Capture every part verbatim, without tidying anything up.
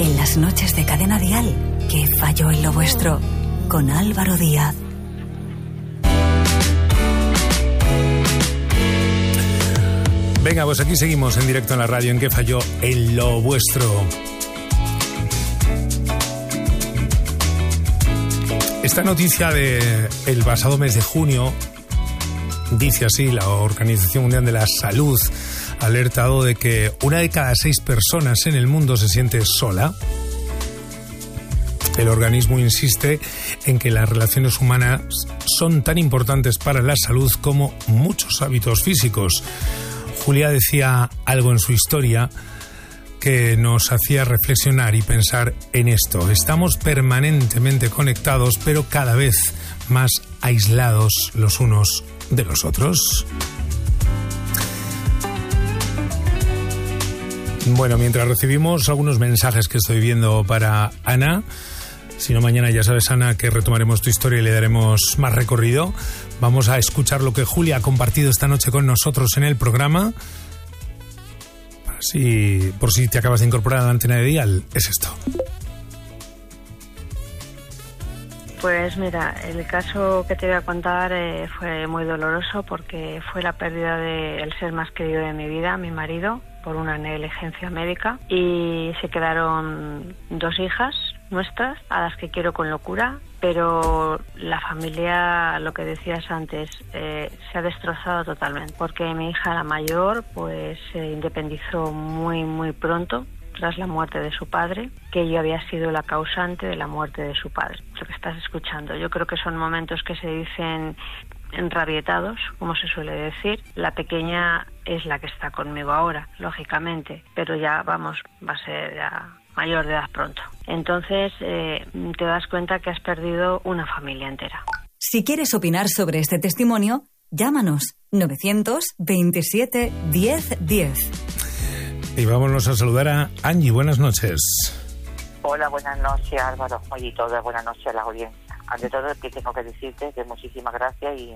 En las noches de Cadena Dial, ¿qué falló en lo vuestro? Con Álvaro Díaz. Venga, pues aquí seguimos en directo en la radio en ¿Qué falló en lo vuestro? Esta noticia de el pasado mes de junio dice así: la Organización Mundial de la Salud ha alertado de que una de cada seis personas en el mundo se siente sola. El organismo insiste en que las relaciones humanas son tan importantes para la salud como muchos hábitos físicos. Julia decía algo en su historia que nos hacía reflexionar y pensar en esto. Estamos permanentemente conectados, pero cada vez más aislados los unos de los otros. Bueno, mientras recibimos algunos mensajes que estoy viendo para Ana, si no mañana ya sabes, Ana, que retomaremos tu historia y le daremos más recorrido. Vamos a escuchar lo que Julia ha compartido esta noche con nosotros en el programa. Así, por si te acabas de incorporar a la antena de Dial, es esto. Pues mira, el caso que te voy a contar eh, fue muy doloroso porque fue la pérdida del ser más querido de mi vida, mi marido, por una negligencia médica, y se quedaron dos hijas nuestras, a las que quiero con locura, pero la familia, lo que decías antes, eh, se ha destrozado totalmente, porque mi hija, la mayor, pues se independizó muy, muy pronto, tras la muerte de su padre, que yo había sido la causante de la muerte de su padre. Lo que estás escuchando, yo creo que son momentos que se dicen enrabietados, como se suele decir. La pequeña es la que está conmigo ahora, lógicamente, pero ya, vamos, va a ser ya mayor de edad pronto. Entonces, eh, te das cuenta que has perdido una familia entera. Si quieres opinar sobre este testimonio, llámanos novecientos veintisiete diez diez. Y vámonos a saludar a Angie. Buenas noches. Hola, buenas noches, Álvaro. Oye, y todas buenas noches a la audiencia. Ante todo, que tengo que decirte que muchísimas gracias y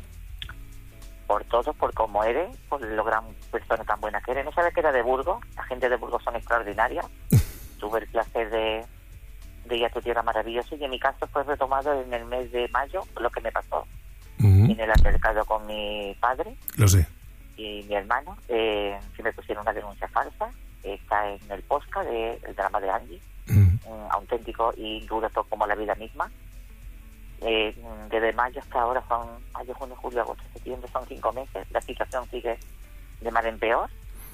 por todo, por cómo eres, por lo gran persona tan buena que eres. No sabes que era de Burgos, la gente de Burgos son extraordinarias. Tuve el placer de, de ir a tu tierra maravillosa y en mi caso fue retomado en el mes de mayo, lo que me pasó uh-huh. en el altercado con mi padre. Lo sé. Y mi hermano, eh, se me pusieron una denuncia falsa, está en el podcast del de, drama de Angie, uh-huh. un auténtico y duro como la vida misma. Eh, desde mayo hasta ahora son mayo, junio, julio, agosto, septiembre, son cinco meses. La situación sigue de mal en peor.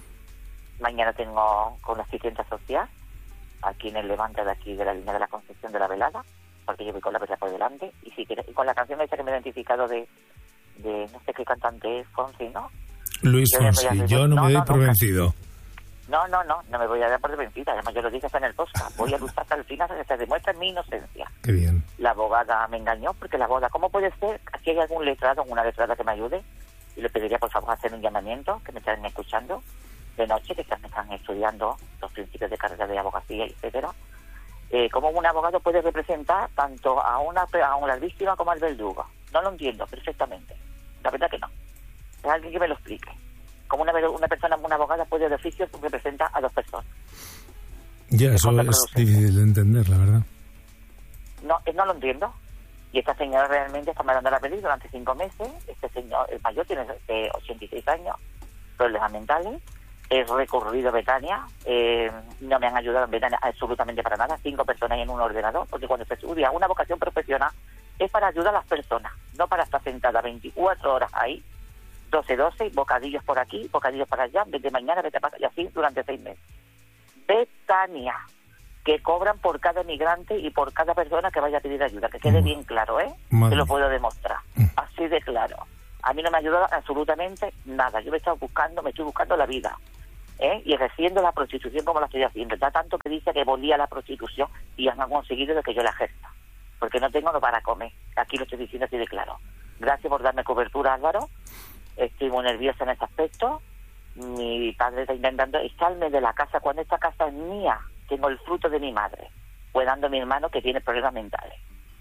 Mañana tengo con la asistente social aquí en el Levante de aquí de la línea de la Concepción de la Velada, porque yo voy con la vela por delante y si quieres, y con la canción esa que me he identificado de, de no sé qué cantante es, Fonsi, ¿no? Luis Fonsi, yo, yo no, no me doy no, por no, vencido. No, no, no, no me voy a dar por vencida, además yo lo dije en el podcast, voy a luchar hasta el final hasta que se demuestre mi inocencia. Qué bien. La abogada me engañó, porque la abogada, ¿cómo puede ser? Aquí hay algún letrado, una letrada que me ayude, y le pediría por favor hacer un llamamiento, que me están escuchando de noche, que me están estudiando los principios de carrera de abogacía, etcétera. Eh, ¿Cómo un abogado puede representar tanto a una, a una víctima como al verdugo? No lo entiendo perfectamente, la verdad que no. Es alguien que me lo explique. ¿Cómo una, una persona, una abogada puede de oficio representar a dos personas? Ya, eso es difícil de entender, la verdad. No, no lo entiendo. Y esta señora realmente está mandando la pedir durante cinco meses. Este señor, el mayor, tiene eh, ochenta y seis años, problemas mentales. He recurrido a Betania, eh, no me han ayudado en Betania absolutamente para nada. Cinco personas en un ordenador, porque cuando se estudia una vocación profesional es para ayudar a las personas, no para estar sentada veinticuatro horas ahí, doce doce, bocadillos por aquí, bocadillos para allá, vete mañana, vete para y así durante seis meses. Betania, que cobran por cada migrante y por cada persona que vaya a pedir ayuda, que quede bien claro, ¿eh? Te lo puedo demostrar, así de claro. A mí no me ha ayudado absolutamente nada. Yo me he estado buscando, me estoy buscando la vida, ¿eh? Y ejerciendo la prostitución como la estoy haciendo. Da tanto que dice que abolía la prostitución y han conseguido de que yo la ejerza, porque no tengo lo para comer. Aquí lo estoy diciendo así de claro. Gracias por darme cobertura, Álvaro. Estoy muy nerviosa en ese aspecto. Mi padre está intentando echarme de la casa cuando esta casa es mía. Tengo el fruto de mi madre, cuidando a mi hermano que tiene problemas mentales.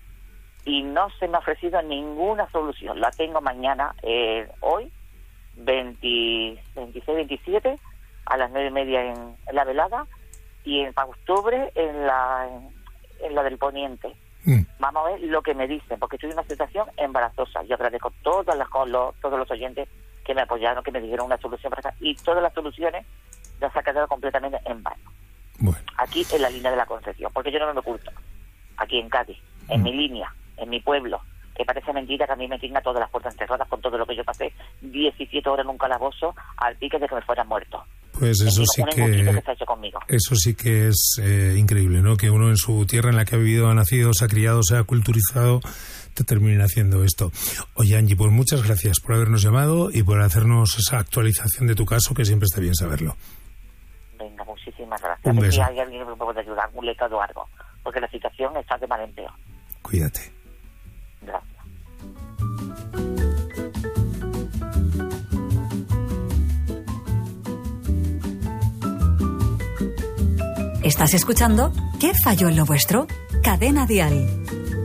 Y no se me ha ofrecido ninguna solución. La tengo mañana, eh, hoy, veinte, veintiséis, veintisiete, a las nueve y media en, en la velada, y en octubre en la, en, en la del Poniente. Mm. Vamos a ver lo que me dicen, porque estoy en una situación embarazosa. Yo agradezco todas las, los, todos los oyentes que me apoyaron, que me dijeron una solución para acá, y todas las soluciones las ha quedado completamente en vano. Bueno. Aquí en la línea de la Concepción, porque yo no me oculto. Aquí en Cádiz, en mm. mi línea, en mi pueblo, que parece mentira que a mí me tenga todas las puertas cerradas con todo lo que yo pasé, diecisiete horas en un calabozo al pique de que me fuera muerto. Pues eso sí que, que se ha hecho conmigo. Eso sí que es eh, increíble, ¿no? Que uno en su tierra en la que ha vivido, ha nacido, se ha criado, se ha culturizado, te terminen haciendo esto. Oye, Angie, pues muchas gracias por habernos llamado y por hacernos esa actualización de tu caso, que siempre está bien saberlo. Venga, muchísimas gracias. Un beso. Si hay alguien que me puede ayudar, un lecado o algo, porque la situación está de mal en peor. Cuídate. Gracias. ¿Estás escuchando? ¿Qué falló en lo vuestro? Cadena Dial.